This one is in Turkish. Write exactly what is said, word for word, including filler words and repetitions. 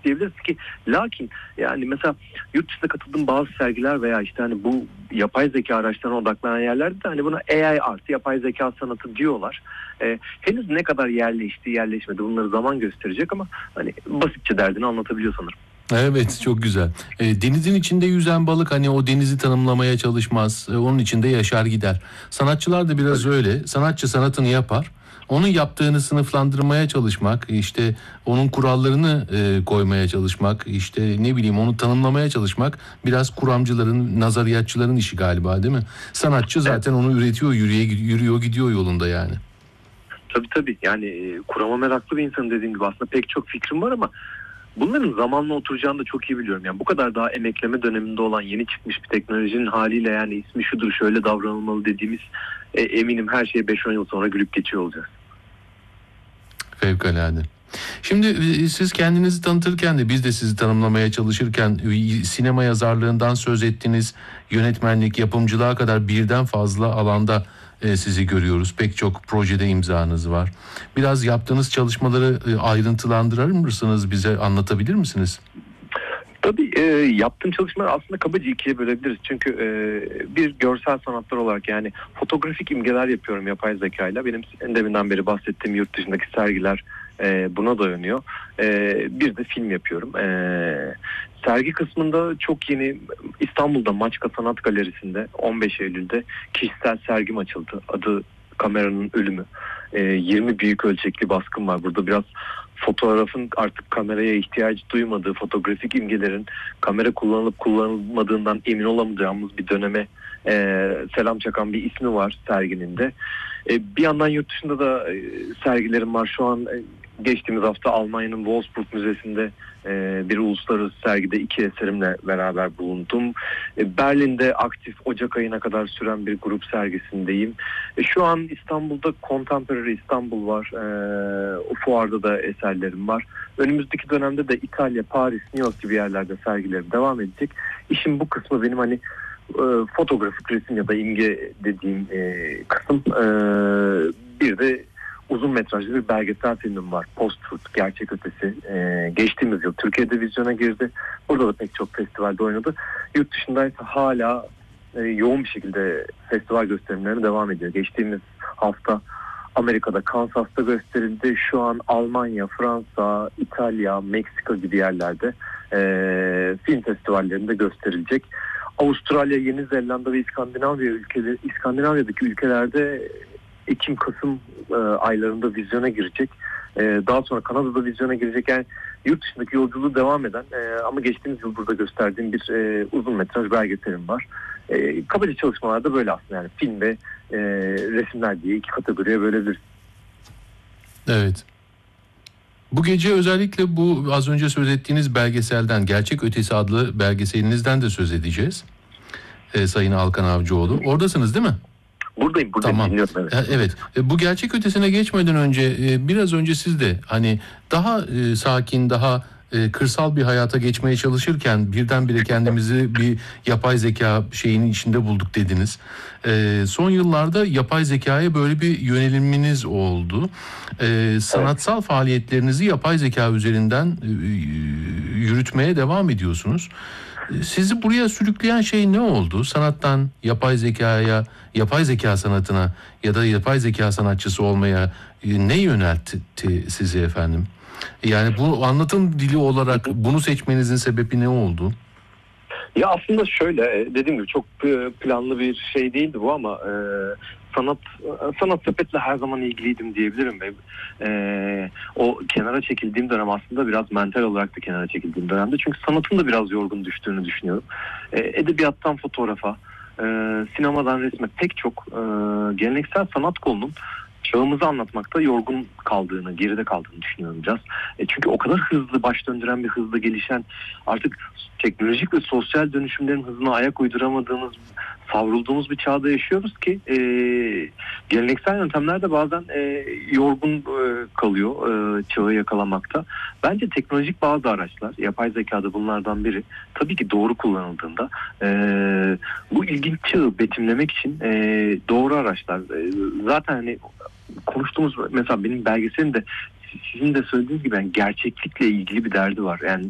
diyebiliriz ki. Lakin yani mesela yurt dışında katıldığım bazı sergiler veya işte hani bu yapay zeka araçlarına odaklanan yerlerde de hani buna A I artı yapay zeka sanatı diyorlar. Ee, henüz ne kadar yerleşti yerleşmedi bunları zaman gösterecek ama hani basitçe derdini anlatabiliyor sanırım. Evet, çok güzel. E, denizin içinde yüzen balık hani o denizi tanımlamaya çalışmaz. E, onun içinde yaşar gider. Sanatçılar da biraz Öyle. öyle. Sanatçı sanatını yapar. Onun yaptığını sınıflandırmaya çalışmak, işte onun kurallarını e, koymaya çalışmak, işte ne bileyim onu tanımlamaya çalışmak biraz kuramcıların, nazariyatçıların işi galiba, değil mi? Sanatçı Evet. zaten onu üretiyor, yürüye, yürüyor, gidiyor yolunda yani. Tabii tabii yani e, kurama meraklı bir insan dediğim gibi aslında pek çok fikrim var ama bunların zamanla oturacağını da çok iyi biliyorum. Yani bu kadar daha emekleme döneminde olan yeni çıkmış bir teknolojinin haliyle yani ismi şudur şöyle davranılmalı dediğimiz e, eminim her şeye beş on yıl sonra gülüp geçiyor olacağız. Fevkalade. Şimdi e, siz kendinizi tanıtırken de biz de sizi tanımlamaya çalışırken e, sinema yazarlığından söz ettiniz, yönetmenlik, yapımcılığa kadar birden fazla alanda e, sizi görüyoruz. Pek çok projede imzanız var. Biraz yaptığınız çalışmaları e, ayrıntılandırır mısınız, bize anlatabilir misiniz? Tabii e, yaptığım çalışmalar aslında kabaca ikiye bölebiliriz. Çünkü e, bir görsel sanatlar olarak yani fotoğrafik imgeler yapıyorum yapay zekayla. Benim en deminden beri bahsettiğim yurt dışındaki sergiler e, buna dayanıyor. E, bir de film yapıyorum. E, sergi kısmında çok yeni İstanbul'da Maçka Sanat Galerisi'nde on beş Eylül'de kişisel sergim açıldı. Adı Kameranın Ölümü. E, yirmi büyük ölçekli baskım var. Burada biraz fotoğrafın artık kameraya ihtiyaç duymadığı, fotoğrafik imgelerin kamera kullanılıp kullanılmadığından emin olamayacağımız bir döneme e, selam çakan bir ismi var serginin de. E, bir yandan yurt dışında da e, sergilerim var. Şu an e, geçtiğimiz hafta Almanya'nın Wolfsburg Müzesi'nde e, bir uluslararası sergide iki eserimle beraber bulundum. E, Berlin'de aktif Ocak ayına kadar süren bir grup sergisindeyim. E, şu an İstanbul'da Contemporary İstanbul var. E, o fuarda da eserlerim var. Önümüzdeki dönemde de İtalya, Paris, New York gibi yerlerde sergilerim devam edecek. İşin bu kısmı benim hani e, fotoğrafik resim ya da imge dediğim e, kısım. E, bir de uzun metrajlı bir belgesel filmim var. Post-Truth, Gerçek Ötesi. Ee, geçtiğimiz yıl Türkiye'de vizyona girdi. Burada da pek çok festivalde oynadı. Yurt dışındaysa hala e, yoğun bir şekilde festival gösterimlerine devam ediyor. Geçtiğimiz hafta Amerika'da Kansas'ta gösterildi. Şu an Almanya, Fransa, İtalya, Meksika gibi yerlerde e, film festivallerinde gösterilecek. Avustralya, Yeni Zelanda ve İskandinavya ülkeleri, İskandinavya'daki ülkelerde Ekim-Kasım e, aylarında vizyona girecek. E, daha sonra Kanada'da vizyona girecek. Yani yurt dışındaki yolculuğu devam eden e, ama geçtiğimiz yıl burada gösterdiğim bir e, uzun metraj belgeselim var. E, kabaca çalışmalarda böyle aslında yani film ve e, resimler diye iki kategoriye bölebiliriz. Evet. Bu gece özellikle bu az önce söz ettiğiniz belgeselden, Gerçek Ötesi adlı belgeselinizden de söz edeceğiz. E, Sayın Alkan Avcıoğlu. Oradasınız değil mi? Buradayım, buradayım. Tamam. Dinliyorum, evet. E, Evet. E, Bu gerçek ötesine geçmeden önce e, biraz önce siz de hani daha e, sakin, daha e, kırsal bir hayata geçmeye çalışırken birdenbire kendimizi bir yapay zeka şeyinin içinde bulduk dediniz. E, son yıllarda yapay zekaya böyle bir yöneliminiz oldu. E, sanatsal faaliyetlerinizi yapay zeka üzerinden e, yürütmeye devam ediyorsunuz. Sizi buraya sürükleyen şey ne oldu? Sanattan yapay zekaya, yapay zeka sanatına ya da yapay zeka sanatçısı olmaya e, ne yöneltti sizi efendim? Yani bu anlatım dili olarak bunu seçmenizin sebebi ne oldu? Ya aslında şöyle dediğim gibi çok planlı bir şey değildi bu ama e, sanat sanat sepetle her zaman ilgiliydim diyebilirim ve e, o kenara çekildiğim dönem aslında biraz mental olarak da kenara çekildiğim dönemde çünkü sanatın da biraz yorgun düştüğünü düşünüyorum. E, edebiyattan fotoğrafa, e, sinemadan resme pek çok e, geleneksel sanat kolunun çağımızı anlatmakta yorgun kaldığını, geride kaldığını düşünüyorum biraz. E çünkü o kadar hızlı baş döndüren bir hızla gelişen artık teknolojik ve sosyal dönüşümlerin hızına ayak uyduramadığımız, savrulduğumuz bir çağda yaşıyoruz ki e, geleneksel yöntemler de bazen e, yorgun e, kalıyor e, çağı yakalamakta. Bence teknolojik bazı araçlar, yapay zekada bunlardan biri, tabii ki doğru kullanıldığında e, bu ilginç çağı betimlemek için e, doğru araçlar. E, zaten hani konuştuğumuz mesela benim belgeselim de sizin de söylediğiniz gibi yani gerçeklikle ilgili bir derdi var. Yani